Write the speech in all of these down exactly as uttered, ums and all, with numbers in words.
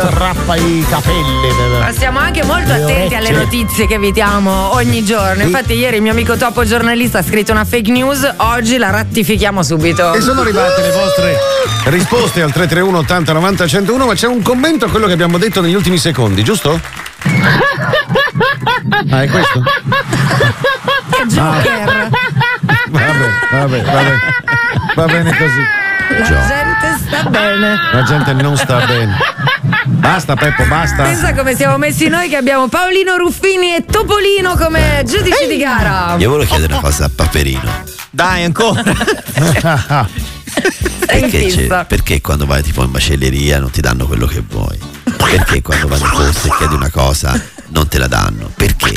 strappa i capelli. Ma siamo anche molto Le attenti orecchie. alle notizie che evitiamo ogni giorno. Infatti ieri il mio amico Topo giornalista ha scritto una fake news, oggi la rattifichiamo subito. E sono arrivate le vostre risposte al tre tre uno ottanta novanta centouno, ma c'è un commento a quello che abbiamo detto negli ultimi secondi, giusto? Ah, è questo? Che Joker! Vabbè, vabbè, vabbè. Va bene così. La gente sta bene. La gente non sta bene. Basta Peppo, basta. Pensa come siamo messi noi che abbiamo Paolino Ruffini e Topolino come giudici di gara. Io volevo chiedere una cosa a Paperino. Dai, ancora. Perché, c'è, perché quando vai tipo in macelleria non ti danno quello che vuoi? Perché quando vai in posto e chiedi una cosa non te la danno? Perché?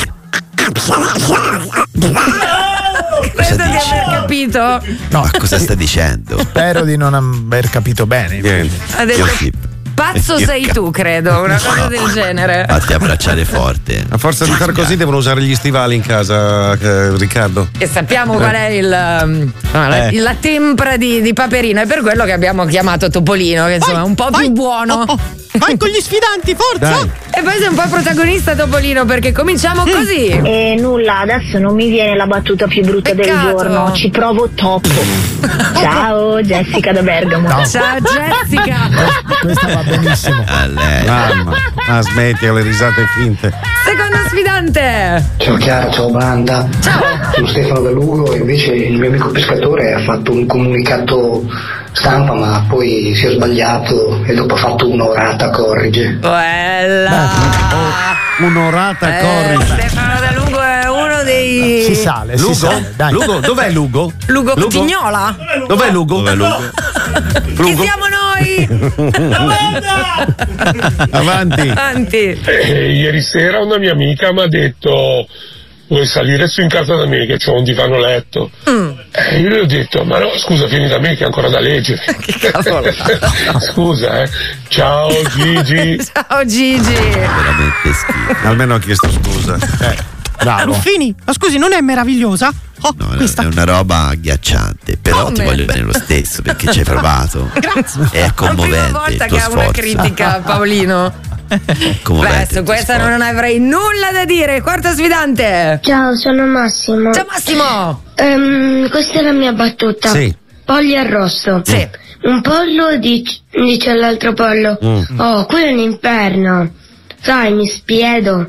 Credo di aver capito. No. Ma cosa sta dicendo? Spero di non aver capito bene. Niente. Ha detto, Io sì. pazzo Io sei ca- tu, credo, una cosa del genere. Fatti abbracciare forte. A forza di far così devono usare gli stivali in casa, eh, Riccardo. E sappiamo qual è il, um, la, Eh. la tempra di, di Paperino, è per quello che abbiamo chiamato Topolino, che insomma è un po' più buono. Oh, oh. Vai con gli sfidanti, forza! Dai. E poi sei un po' protagonista, Topolino, perché cominciamo così. E nulla, adesso non mi viene la battuta più brutta Peccato. del giorno, ci provo troppo. Ciao, Jessica da Bergamo. Ciao Jessica. Questa va benissimo. A lei. Mamma, ah, smetti le risate finte. Secondo sfidante. Ciao Chiara, ciao banda. Ciao. Sono Stefano da Lugo e invece il mio amico pescatore ha fatto un comunicato stampa ma poi si è sbagliato e dopo ha fatto un'orata corrige. Bella. Un'orata Eh, corrige. Stefano da Lugo è uno dei. Si sale, si Lugo? sale. Dai. Lugo? Dov'è Lugo? Lugo Cotignola? Dov'è Lugo? Dov'è Lugo? Chi siamo noi? Avanti. Avanti. Eh, ieri sera una mia amica mi ha detto: vuoi salire su in casa da me che c'ho un divano letto? Mm. Eh, io le ho detto: ma no, scusa, vieni da me che è ancora da leggere. Che cavolo. Scusa, eh. Ciao Gigi. Ciao Gigi. Veramente schifo. Almeno ha chiesto scusa. Eh, bravo. Ruffini, ma scusi, non è meravigliosa? Oh, No, è- questa. è una roba agghiacciante, però Come? ti voglio bene lo stesso perché ci hai provato. Grazie. È È la prima commovente volta il che tuo ha una sforzo. critica, Paolino. È Beh, commovente il su tuo questa sforzo. non avrei nulla da dire. Quarto sfidante. Ciao, sono Massimo. Ciao Massimo. Ehm, questa è la mia battuta. Sì. Polli arrosto. Sì. Un pollo dic- dice all'altro pollo: oh, qui è un inferno. Sai, mi spiedo.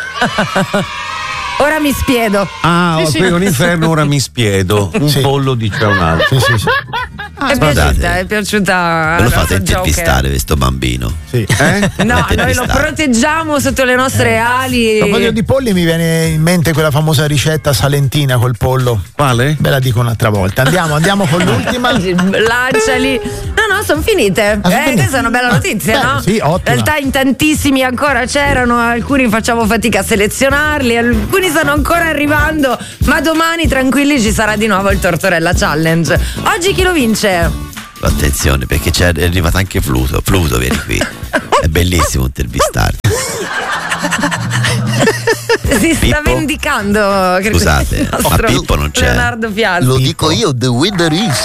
Ora mi spiedo. Ah, Sì, ho sì. qui un inferno, ora mi spiedo. Un Sì. pollo dice a un altro. Sì, sì, sì. È piaciuta, è piaciuta. Ve lo la fate nostra intervistare questo bambino? Sì. Eh? Joker. No, noi lo intervistare. proteggiamo sotto le nostre A ali. proposito di polli mi viene in mente quella famosa ricetta salentina col pollo. Quale? Ve la dico un'altra volta. Andiamo, andiamo con l'ultima. Lanciali. No, no, sono finite. Ah, sono eh, finite? questa è una bella notizia, Beh, no? sì, ottima. In realtà in tantissimi ancora c'erano, alcuni facciamo fatica a selezionarli, alcuni stanno ancora arrivando, ma domani tranquilli ci sarà di nuovo il Tortorella Challenge. Oggi chi lo vince? Attenzione perché c'è, è arrivato anche Fluto. Fluto, vieni qui. È bellissimo intervistarti. Si sta Pippo? vendicando. credo, Scusate, il ma nostro Pippo non c'è. Leonardo Fialti. Lo dico io, the winner is.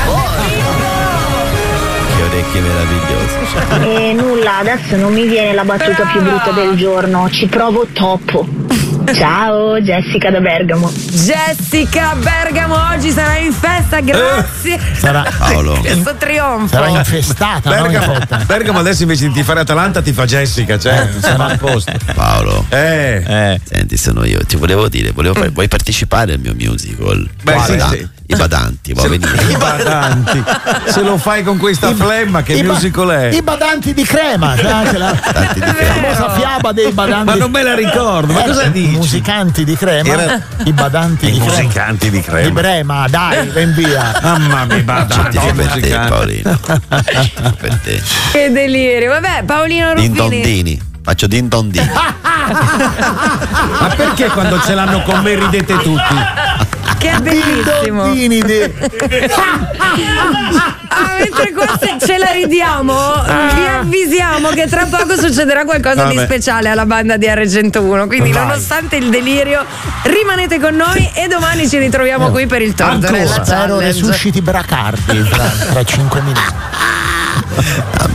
Che orecchie meravigliose. E nulla, adesso non mi viene la battuta più brutta del giorno, ci provo troppo. Ciao, Jessica da Bergamo. Jessica Bergamo oggi sarà in festa, grazie. Sarà, Paolo. Questo trionfo. sarà infestata, no? Bergamo, Infetta. Bergamo adesso invece di fare Atalanta ti fa Jessica, cioè, sarà a posto. Paolo. Eh. Eh. Senti, sono io. Ti volevo dire, volevo fare- vuoi partecipare al mio musical? Beh, Guarda, sì, sì. I badanti, vuoi venire? I badanti. Se lo fai con questa flemma, che I ba- musical è? I badanti di crema, cioè anche la Badanti di la crema. famosa fiaba dei badanti. Ma non me la ricordo, ma Eh, cosa dici? Musicanti di crema, Era- i badanti I di crema. musicanti di Di crema. Brema, dai, ben via. Mamma mia, badanti Certifico di per te, musicanti. Paolino. Certifico per te. Che delirio. Vabbè, Paolino Din Ruffini. dondini. Faccio din dondini. Ma perché quando ce l'hanno con me ridete tutti? Che è bellissimo. Dondini di- Ah, mentre qua se ce la ridiamo, vi avvisiamo che tra poco succederà qualcosa di Vabbè. speciale alla banda di R centouno. Quindi, Vai. nonostante il delirio, rimanete con noi e domani ci ritroviamo qui per il Tortorella Ancora, spero Challenge. resusciti Bracardi tra, tra cinque minuti.